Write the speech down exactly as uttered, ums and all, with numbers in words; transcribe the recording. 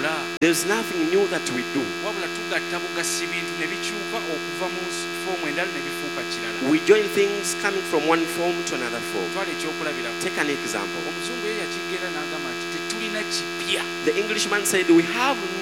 There's nothing new that we do. We join things coming from one form to another form. Take an example. The Englishman said, we have